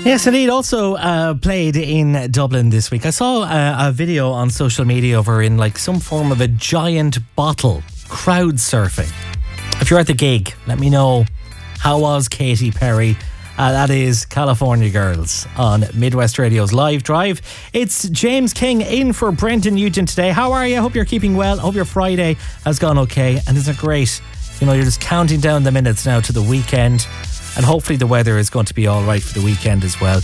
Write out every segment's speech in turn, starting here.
Yes, indeed. Also played in Dublin this week. I saw a video on social media of her in like some form of a giant bottle, crowd surfing. If you're at the gig, let me know, how was Katy Perry? That is California Girls on Midwest Radio's Live Drive. It's James King in for Brendan Nugent today. How are you? Hope you're keeping well. Hope your Friday has gone okay. And isn't it great? You know, you're just counting down the minutes now to the weekend. And hopefully the weather is going to be all right for the weekend as well.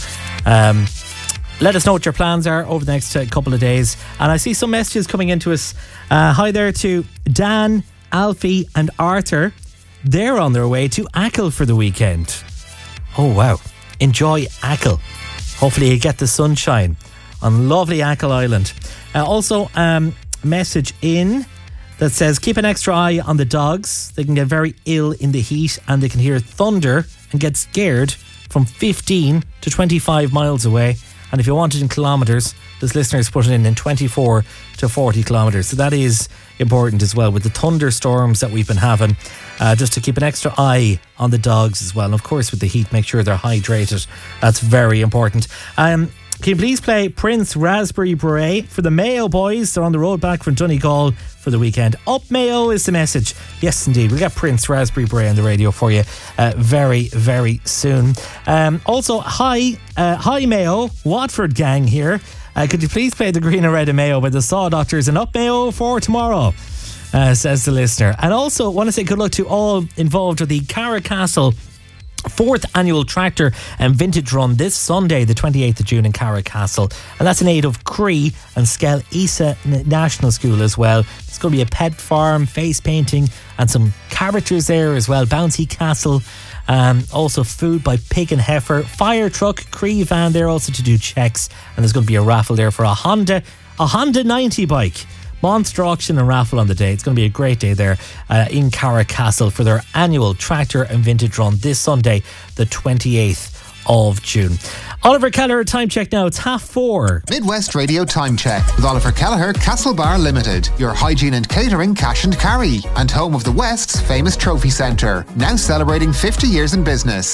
Let us know what your plans are over the next couple of days. And I see some messages coming into us. Hi there to Dan, Alfie and Arthur. They're on their way to Achill for the weekend. Oh, wow. Enjoy Achill. Hopefully you get the sunshine on lovely Achill Island. Also, message in that says, keep an extra eye on the dogs. They can get very ill in the heat and they can hear thunder and get scared from 15 to 25 miles away. And if you want it in kilometres, this listener is putting in 24 to 40 kilometres. So that is important as well with the thunderstorms that we've been having. Just to keep an extra eye on the dogs as well. And of course with the heat, make sure they're hydrated. That's very important. Can you please play Prince Raspberry Beret for the Mayo boys? They're on the road back from Donegal for the weekend. Up Mayo is the message. Yes, indeed. We'll get Prince Raspberry Beret on the radio for you very, very soon. Also, hi Mayo, Watford gang here. Could you please play the Green and Red of Mayo by the Saw Doctors and Up Mayo for tomorrow? Says the listener. And also, want to say good luck to all involved with the Carracastle 4th annual tractor and vintage run this Sunday, the 28th of June in Carracastle. And that's in aid of Cree and Skell Isa National School as well. It's going to be a pet farm, face painting and some characters there as well. Bouncy Castle. Also food by Pig and Heifer. Fire truck, Cree van there also to do checks. And there's going to be a raffle there for a Honda 90 bike. Monster auction and raffle on the day. It's going to be a great day there in Carracastle for their annual tractor and vintage run this Sunday, the 28th of June. Oliver Kelleher, time check now. It's 4:30. Midwest Radio time check with Oliver Kelleher, Castlebar Limited. Your hygiene and catering cash and carry. And home of the West's famous trophy centre. Now celebrating 50 years in business.